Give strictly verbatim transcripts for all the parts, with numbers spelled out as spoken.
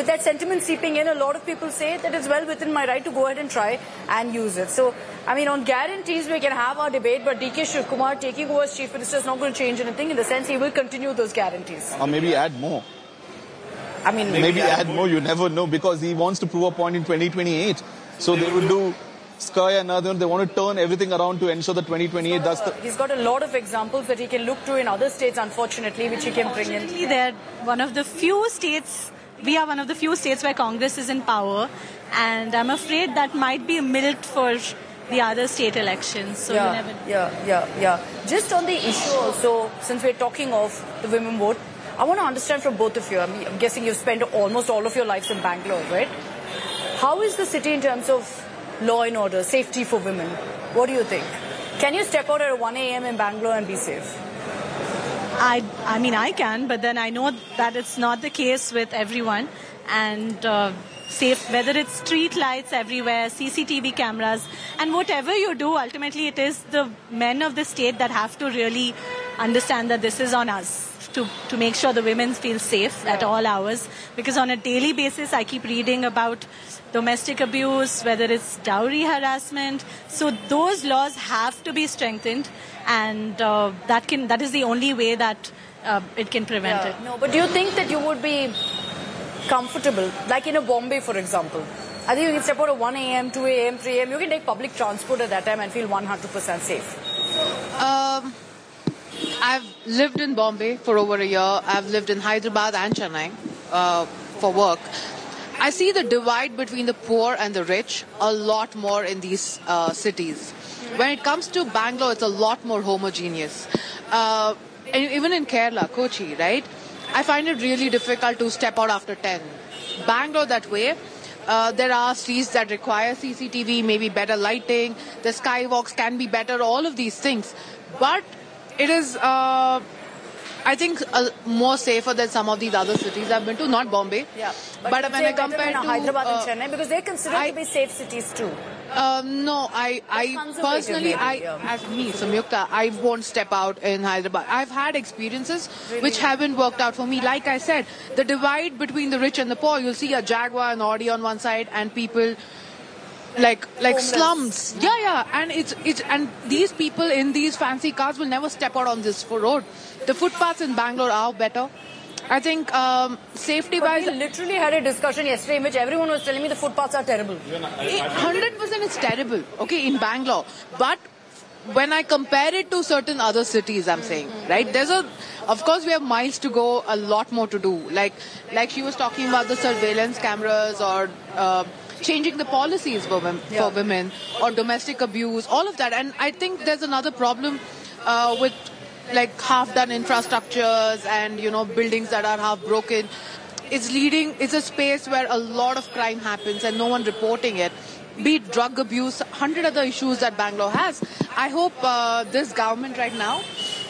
with that sentiment seeping in, a lot of people say that it's well within my right to go ahead and try and use it. So, I mean, on guarantees, we can have our debate, but D K Shivkumar taking over as Chief Minister is not going to change anything, in the sense he will continue those guarantees. Or maybe add more. I mean, maybe, maybe add more, you never know, because he wants to prove a point in twenty twenty-eight. So they will do Sky and other, they want to turn everything around to ensure that twenty twenty-eight does the... He's got a lot of examples that he can look to in other states, unfortunately, which he can bring in. They're one of the few states, we are one of the few states where Congress is in power, and I'm afraid that might be a milk for the other state elections. So yeah, you never know. yeah, yeah, yeah. Just on the issue also, since we're talking of the women vote, I want to understand from both of you. I mean, I'm guessing you've spent almost all of your lives in Bangalore, right? How is the city in terms of law and order, safety for women? What do you think? Can you step out at one a m in Bangalore and be safe? I, I mean, I can, but then I know that it's not the case with everyone. And uh, safe, whether it's street lights everywhere, C C T V cameras, and whatever you do, ultimately it is the men of the state that have to really understand that this is on us. To, to make sure the women feel safe yeah. at all hours, because on a daily basis I keep reading about domestic abuse, whether it's dowry harassment. So those laws have to be strengthened, and uh, that can that is the only way that uh, it can prevent yeah. it. No, but do you think that you would be comfortable, like in a Bombay, for example? I think you can step out at one a m, two a m, three a m You can take public transport at that time and feel one hundred percent safe. Um. I've lived in Bombay for over a year. I've lived in Hyderabad and Chennai uh, for work. I see the divide between the poor and the rich a lot more in these uh, cities. When it comes to Bangalore, it's a lot more homogeneous. Uh, and even in Kerala, Kochi, right? I find it really difficult to step out after ten. Bangalore that way. Uh, there are streets that require C C T V, maybe better lighting. The skywalks can be better, all of these things. But it is, uh, I think, uh, more safer than some of these other cities I've been to, not Bombay. Yeah, but, but when I compare to Hyderabad uh, and Chennai, because they're considered I, to be safe cities too. Uh, no, I, I personally, I, yeah. as me, Samyukta, I won't step out in Hyderabad. I've had experiences really? which haven't worked out for me. Like I said, the divide between the rich and the poor, you'll see a Jaguar and Audi on one side, and people like like Homeless. slums. Yeah, yeah, and it's it's and these people in these fancy cars will never step out on this road. The footpaths in Bangalore are better. I think um, safety-wise, we literally had a discussion yesterday in which everyone was telling me the footpaths are terrible. one hundred percent it's terrible. Okay, in Bangalore, but when I compare it to certain other cities, I'm saying, right? There's a, of course, we have miles to go, a lot more to do. Like like she was talking about the surveillance cameras or. Uh, changing the policies for women, yeah. for women or domestic abuse, all of that. And I think there's another problem uh, with like half-done infrastructures and, you know, buildings that are half broken. It's leading, it's a space where a lot of crime happens and no one reporting it. Be it drug abuse, a hundred other issues that Bangalore has. I hope uh, this government right now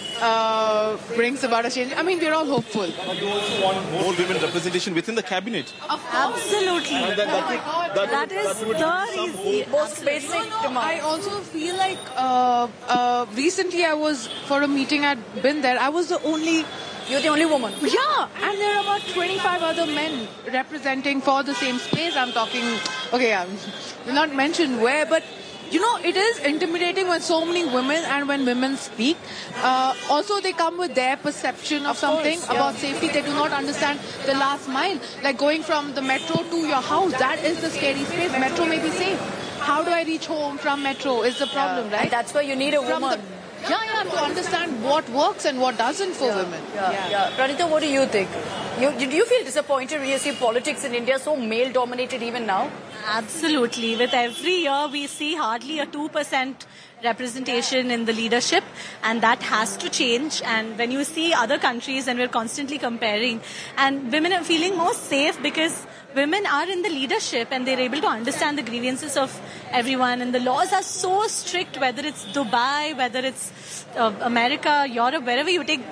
Uh, brings about a change. I mean, we're all hopeful. But you also want more women representation within the cabinet. Absolutely. That, that, would, that, that is that would the reason. Most basic No, no, demand. I also feel like uh, uh, recently I was for a meeting, I'd been there. I was the only. You're the only woman. Yeah, and there are about twenty-five other men representing for the same space. I'm talking. Okay, I will not mention where, but. You know, it is intimidating when so many women and when women speak. Uh, also, they come with their perception of, of something course, yeah. about safety. They do not understand the last mile. Like going from the metro to your house, that is the scary space. Metro may be safe. How do I reach home from metro is the problem, yeah. right? And that's why you need a from woman. The, yeah, yeah, to understand what works and what doesn't for yeah, women. Yeah, yeah. yeah. Pranita, what do you think? You, do you feel disappointed when you see politics in India so male-dominated even now? Absolutely. With every year, we see hardly a two percent representation in the leadership, and that has to change. And when you see other countries, and we're constantly comparing, and women are feeling more safe because women are in the leadership and they're able to understand the grievances of everyone, and the laws are so strict, whether it's Dubai, whether it's uh, America, Europe, wherever you take, the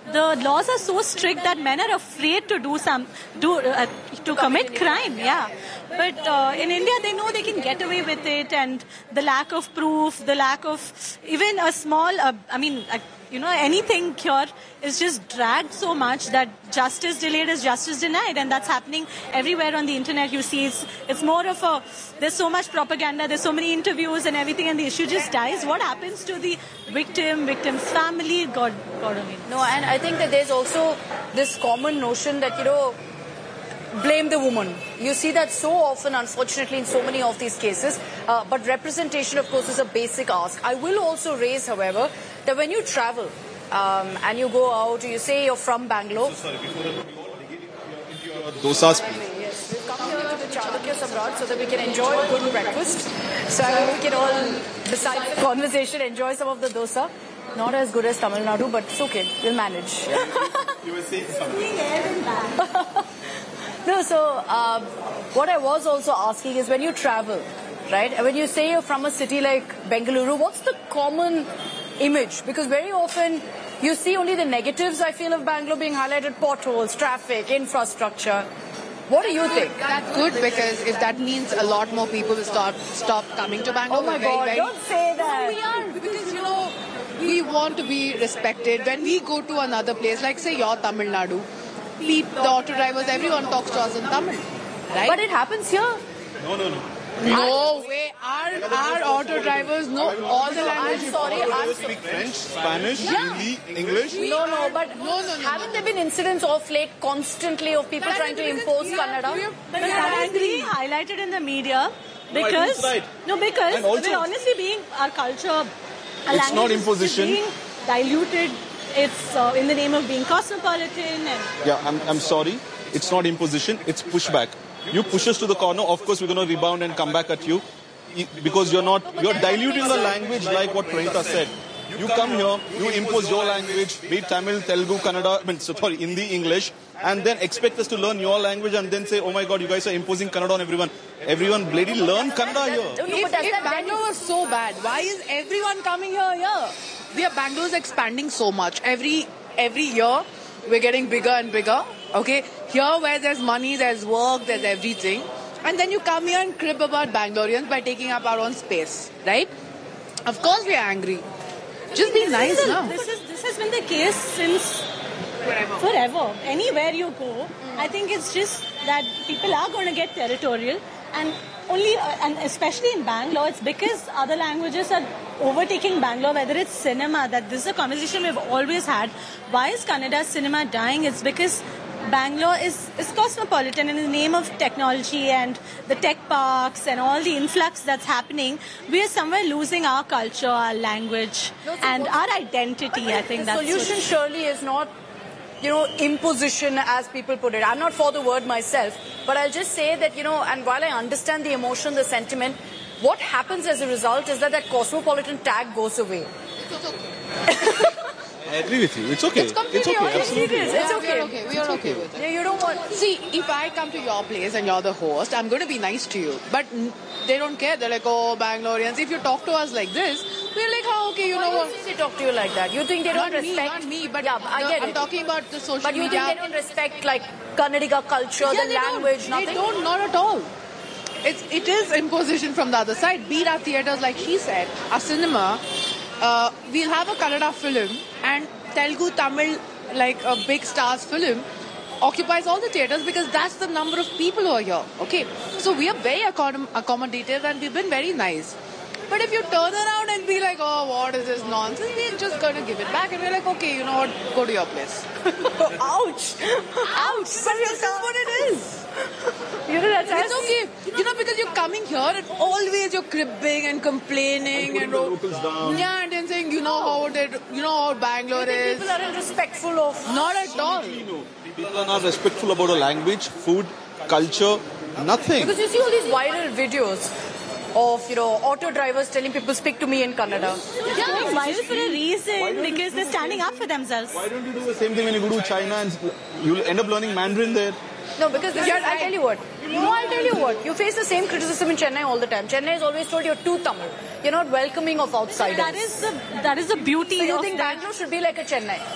the laws are so strict that men are afraid to do some, do uh, to commit crime. Yeah, but uh, in India they know they can get away with it, and the lack of proof, the lack of even a small, uh, I mean, uh, you know, anything here is just dragged so much that justice delayed is justice denied, and that's happening everywhere on the internet. You see, it's it's more of a, there's so much propaganda, there's so many interviews and everything, and the issue just dies. What happens to the victim, victim's family? God, God only knows. No, and I think that there's also this common notion that, you know, blame the woman. You see that so often, unfortunately, in so many of these cases. Uh, but representation, of course, is a basic ask. I will also raise, however, that when you travel um, and you go out, you say you're from Bangalore. So sorry, before that, we all begin into your dosa speech. Yes, we've come here to the Chalukya Samrat so that we can enjoy a good breakfast. So I mean, we can all, besides the conversation, enjoy some of the dosa. Not as good as Tamil Nadu, but it's okay. We'll manage. You were saying something. No, so um, what I was also asking is when you travel, right, and when you say you're from a city like Bengaluru, what's the common image? Because very often you see only the negatives, I feel, of Bangalore being highlighted: potholes, traffic, infrastructure. What do you think? That's good, because if that means a lot more people will start stop coming to Bangalore. Oh my very, God, very, don't say that. No, we are, because, you know, we want to be respected. When we go to another place, like say your Tamil Nadu, the auto drivers, everyone talks to us in Tamil, right? But it happens here. No, no, no. No way. Our, our auto drivers know all the languages. I'm sorry, I'm You speak French, Spanish, Yeah. Hindi, English. No, no, but No, no, no, haven't no. there been incidents of late constantly of people But trying to because impose we are- Kannada? we are- But we are that is angry. being highlighted in the media No, I think because it's right. no, because And also- I mean, honestly, being our culture, our It's language not is imposition. being diluted. It's uh, in the name of being cosmopolitan and. Yeah, I'm, I'm sorry. It's not imposition, it's pushback. You push us to the corner, of course we're going to rebound and come back at you. Y- Because you're not, you're diluting the language like what Pranita said. You come here, you impose your language, be it Tamil, Telugu, Kannada, I mean, so- sorry, Hindi, English, and then expect us to learn your language and then say, oh my God, you guys are imposing Kannada on everyone. Everyone bloody learn Kannada here. No, If, but does if that then- Bangalore was so bad, why is everyone coming here? Here, we are Bangalore is expanding so much. Every every year, we're getting bigger and bigger. Okay, here where there's money, there's work, there's everything, and then you come here and crib about Bangaloreans by taking up our own space, right? Of course, we are angry. Just be This nice, is a- no? This is this has been the case since forever. Anywhere you go, I think it's just that people are going to get territorial, and only uh, and especially in Bangalore, it's because other languages are overtaking Bangalore. Whether it's cinema, that this is a conversation we've always had. Why is Kannada cinema dying? It's because Bangalore is, is cosmopolitan, and in the name of technology and the tech parks and all the influx that's happening, we are somewhere losing our culture, our language, No, so and what- our identity. I think the that's solution what- surely is not, you know, imposition as people put it. I'm not for the word myself, but I'll just say that, you know, and while I understand the emotion, the sentiment, what happens as a result is that that cosmopolitan tag goes away. I agree with you. It's okay. It's completely okay. okay. Absolutely. It is. It's Yeah, okay. We are okay. We are okay with it. Yeah, you don't want. See, if I come to your place and you're the host, I'm going to be nice to you. But n- they don't care. They're like, oh, Bangaloreans. If you talk to us like this, we're like, oh, okay, you know Why what? do you think they talk to you like that? You think they Not don't me, respect? not me, but yeah, I the- get I'm it. talking about the social But you media. think they don't respect like Kannadiga culture, Yeah, the they language, don't. nothing? They don't, not at all. It's, it is imposition from the other side. Be it our theatres, like she said, our cinema, uh, we'll have a Kannada film and Telugu, Tamil, like a big stars film, occupies all the theatres because that's the number of people who are here. Okay, so we are very accom- accommodative and we've been very nice. But if you turn around and be like, oh, what is this nonsense? We're just going to give it back. And we're like, okay, you know what? Go to your place. Ouch! Ouch! But this is what it is. You know, that's It's okay. You know, because you're coming here and always you're cribbing and complaining and, And putting the locals down. yeah, and then saying, you know how they, you know how Bangalore is. People are respectful of. Not at all. People are not respectful about a language, food, culture, nothing. Because you see all these viral videos of, you know, auto drivers telling people speak to me in Kannada. It's going viral for a reason because they're standing up for themselves. Why don't you do the same thing when you go to China and you'll end up learning Mandarin there? No, because this is, I'll tell you what. No, I'll tell you what. You face the same criticism in Chennai all the time. Chennai is always told you're too Tamil. You're not welcoming of outsiders. That is the that is the beauty So you of think that. Bangalore should be like a Chennai?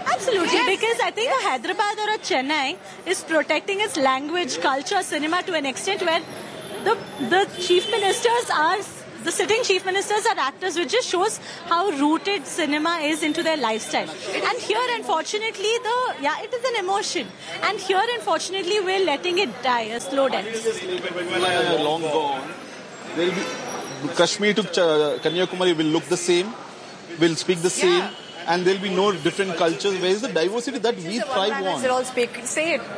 Absolutely, Yes. because I think a Hyderabad or a Chennai is protecting its language, culture, cinema to an extent where the the chief ministers are, the sitting chief ministers are actors, which just shows how rooted cinema is into their lifestyle. And here, unfortunately, the yeah, it is an emotion. And here, unfortunately, we're letting it die, a slow death. Uh, long gone. There will be Kashmir to Ch- Kanyakumari will look the same, will speak the same, Yeah. and there will be no different cultures. Where is the diversity that we thrive They on? all speak. Say it.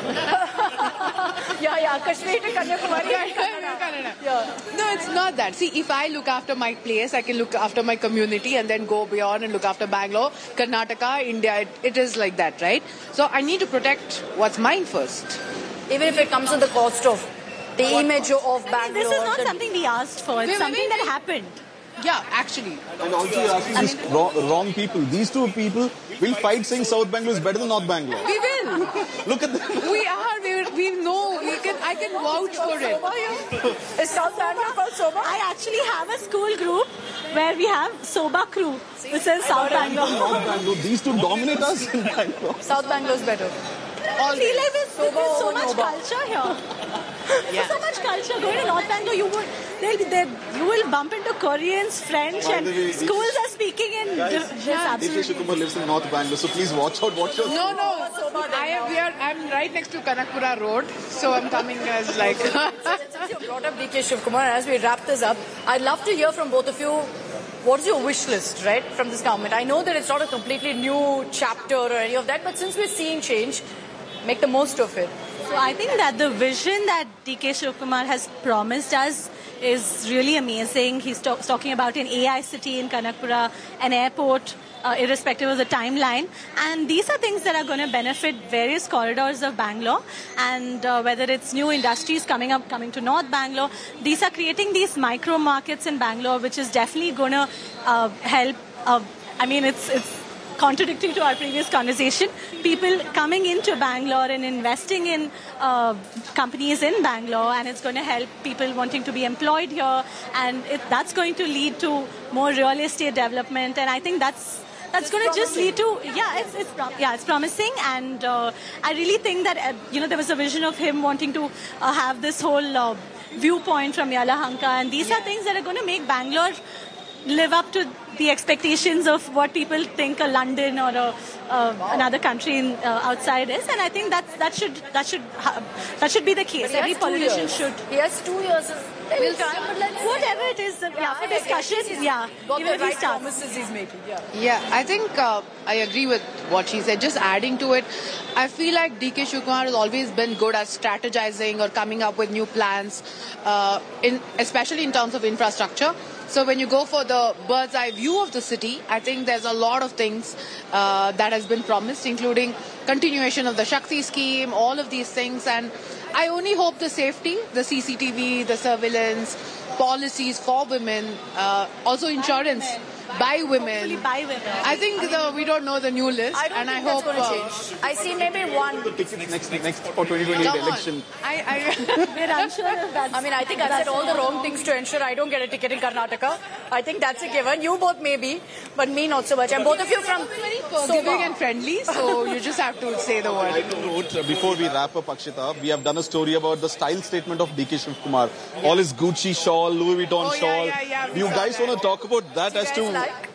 yeah, yeah. Kashmir to Kanyakumari. and Kannada. Yeah. No, it's not that. See, if I look after my place, I can look after my community and then go beyond and look after Bangalore, Karnataka, India. It, it is like that, right? So I need to protect what's mine first. Even if it comes at the cost of the image of I mean, Bangalore. this is not the- something we asked for. It's Wait, wait, something wait, that wait. happened. Yeah, actually. And also you're asking these wrong, wrong people. These two people will fight saying South Bangalore is better than North Bangalore. We will. Look at them. We are. We, we know. We can. I can vouch for it. Is South Bangalore called Soba? I actually have a school group where we have Soba crew, which is South Bangalore. North Bangalore. These two dominate us in Bangalore. South Bangalore is better. I feel like there's, Soba there's so over much Noba. culture here. Yeah. There's so much culture. Going to North Bangalore, you would, they'll be there, you will bump into Koreans, French, By and the way, schools are speaking in Guys, this D K absolutely. Shivakumar lives in North Bangalore, so please watch out what you're No, no. I am. We are. I'm right next to Kanakpura Road, so I'm coming as like. Since you brought up D K Shivakumar, as we wrap this up, I'd love to hear from both of you. What is your wish list, right, from this government? I know that it's not a completely new chapter or any of that, but since we're seeing change, make the most of it. So I think that the vision that D K Shivakumar has promised us is really amazing. He's talk, talking about an A I city in Kanakpura, an airport, uh, irrespective of the timeline. And these are things that are going to benefit various corridors of Bangalore. And uh, whether it's new industries coming up, coming to North Bangalore, these are creating these micro markets in Bangalore, which is definitely going to uh, help. Uh, I mean, it's it's. contradicting to our previous conversation, people coming into Bangalore and investing in uh, companies in Bangalore, and it's going to help people wanting to be employed here, and it, that's going to lead to more real estate development, and I think that's that's going to just lead to yeah, it's, it's prom- yeah, it's promising, and uh, I really think that uh, you know there was a vision of him wanting to uh, have this whole uh, viewpoint from Yelahanka, and these are things that are going to make Bangalore live up to the expectations of what people think a London or a, uh, another country in, uh, outside is, and I think that that should that should ha- that should be the case. But he Every has two politician years. should. He has two years. We'll try, but let's Whatever it is, uh, yeah, for I guess discussion, he's yeah, got even the if he right starts. promises he's making. Yeah. Yeah, I think uh, I agree with what she said. Just adding to it, I feel like D K Shivakumar has always been good at strategizing or coming up with new plans, uh, in especially in terms of infrastructure. So when you go for the bird's eye view of the city, I think there's a lot of things uh, that has been promised, including continuation of the Shakti scheme, all of these things. And I only hope the safety, the C C T V, the surveillance, policies for women, uh, also insurance by women. Hopefully by women. I think the, we don't know the new list, I don't and think I that's hope. going to uh, change. I see maybe one. Tickets next next for twenty twenty-eight come on. election. I, I We're unsure if that's. I mean, I think I said all the wrong things to ensure I don't get a ticket in Karnataka. I think that's a given. You both maybe, but me not so much. And both of you from very forgiving Soba. and friendly, so you just have to say the I word. wrote, uh, before we wrap up, Akshita, we have done a story about the style statement of D K Shivakumar. All his Gucci shawl, Louis Vuitton Oh, yeah, shawl. yeah, yeah, we you saw guys that. want to talk about that You as guys to... like?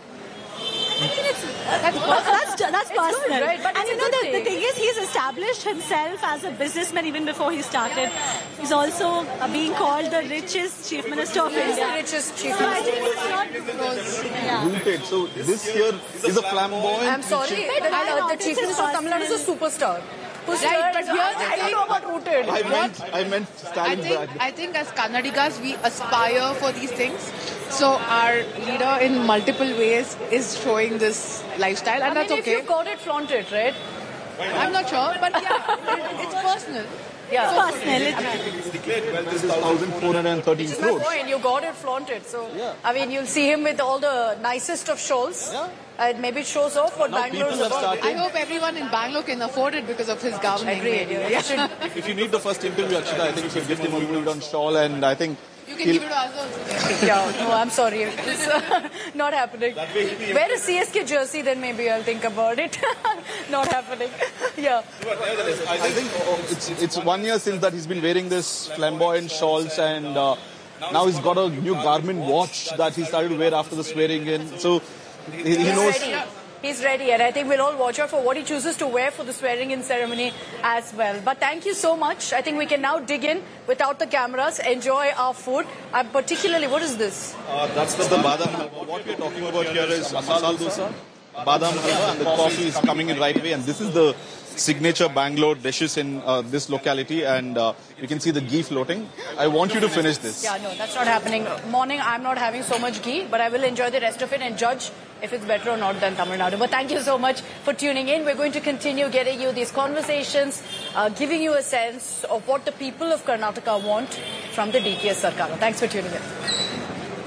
I mean, it's, that's, that's, that's personal. right? But and it's you a know, good the, the thing. thing is, he's established himself as a businessman even before he started. He's also uh, being called the richest chief minister of He's the India. richest chief So I minister. think he's not. Yeah. Rooted. So this here is a flamboyant... I'm sorry, but Why I not? heard the chief It's minister of Tamil Nadu is a superstar. Who's Right, here but is- here's the I don't thing. know about rooted. I meant, I meant I Stalin think brag. I think as Kannadigas we aspire for these things. So our leader in multiple ways is showing this lifestyle, and I that's mean, if okay. you've got it, flaunt it, right? I'm not sure, but yeah, it, it's personal. Yeah. Personal. It, This is one thousand four hundred thirteen This is my crores. point. You got it, flaunt it. So, Yeah. I mean, you'll see him with all the nicest of shawls. Yeah. And maybe it shows off what Now Bangalore is people have about. started- I hope everyone in Bangalore can afford it because of his governing. Agreed. maybe. Yeah. Yeah. You should- If you need the first interview, Akshita, I think you should give him a Louis Vuitton shawl, and I think You can he'll- give it to us also. Yeah, no, I'm sorry. It's uh, not happening. Wear a C S K jersey, then maybe I'll think about it. Not happening. Yeah. I think it's it's one year since that he's been wearing this flamboyant shawls, and uh, now he's got a new Garmin watch that he started to wear after the swearing in. So he, he He's knows. ready. He's ready, and I think we'll all watch out for what he chooses to wear for the swearing-in ceremony as well. But thank you so much. I think we can now dig in without the cameras, enjoy our food. Uh, particularly, what is this? Uh, that's the, the badam halwa. What we're talking about here is masala dosa, badam halwa, and the coffee is coming in right away. And this is the signature Bangalore dishes in uh, this locality, and uh, you can see the ghee floating. I want you to finish this. Yeah, no, that's not happening. Morning, I'm not having so much ghee, but I will enjoy the rest of it and judge if it's better or not than Tamil Nadu. But thank you so much for tuning in. We're going to continue getting you these conversations, uh, giving you a sense of what the people of Karnataka want from the D K S Sarkar. Thanks for tuning in.